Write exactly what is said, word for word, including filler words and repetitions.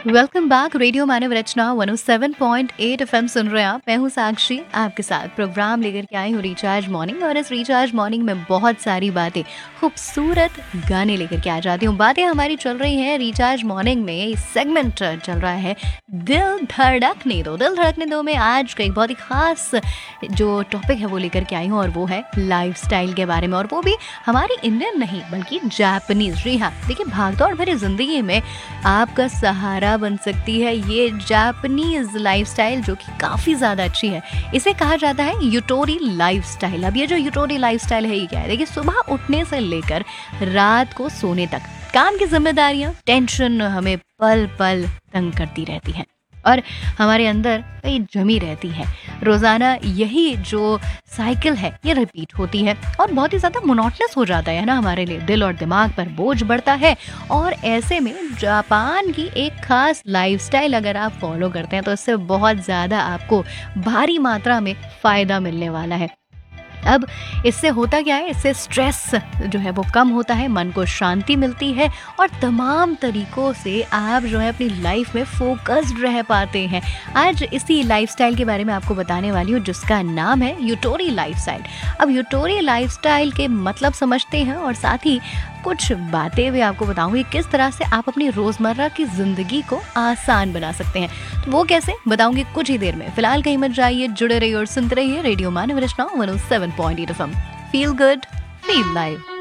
Welcome back. Radio मानव रचना एक सौ सात पॉइंट आठ एफएम सुन रहे हैं आप। मैं हूं साक्षी, आपके साथ प्रोग्राम लेकर के आई हूं रिचार्ज मॉर्निंग। और इस रिचार्ज मॉर्निंग में बहुत सारी बातें, खूबसूरत गाने लेकर के आ जाती हूँ। बातें हमारी चल रही हैं रिचार्ज मॉर्निंग में। सेगमेंट चल रहा है दिल धड़कने दो। दिल धड़कने दो में आज का एक बहुत ही खास जो टॉपिक है वो लेकर के आई हूँ, और वो है लाइफस्टाइल के बारे में। और वो भी हमारी इंडियन नहीं बल्कि जापानीज। जी हाँ, देखिए भागदौड़ भरी जिंदगी में आपका सहारा बन सकती है ये जापानीज लाइफस्टाइल, जो कि काफी ज्यादा अच्छी है। इसे कहा जाता है यूटोरी लाइफस्टाइल। अब ये जो यूटोरी लाइफस्टाइल है ये क्या है? देखिए, सुबह उठने से लेकर रात को सोने तक काम की जिम्मेदारियां, टेंशन हमें पल पल तंग करती रहती हैं और हमारे अंदर कई जमी रहती है। रोजाना यही जो साइकिल है ये रिपीट होती है और बहुत ही ज्यादा मोनोटनस हो जाता है ना हमारे लिए। दिल और दिमाग पर बोझ बढ़ता है। और ऐसे में जापान की एक खास लाइफस्टाइल अगर आप फॉलो करते हैं तो इससे बहुत ज्यादा आपको भारी मात्रा में फायदा मिलने वाला है। अब इससे होता क्या है, इससे स्ट्रेस जो है वो कम होता है, मन को शांति मिलती है और तमाम तरीकों से आप जो है अपनी लाइफ में फोकस्ड रह पाते हैं। आज इसी लाइफस्टाइल के बारे में आपको बताने वाली हूँ जिसका नाम है यूटोरी लाइफस्टाइल। अब यूटोरी लाइफस्टाइल के मतलब समझते हैं और साथ ही कुछ बातें भी आपको बताऊंगी किस तरह से आप अपनी रोजमर्रा की जिंदगी को आसान बना सकते हैं। तो वो कैसे बताऊंगी कुछ ही देर में। फिलहाल कहीं मत जाइए, जुड़े रहिए और सुनते रहिए रेडियो मानव रचना एक सौ सात पॉइंट आठ FM. Feel good, feel live.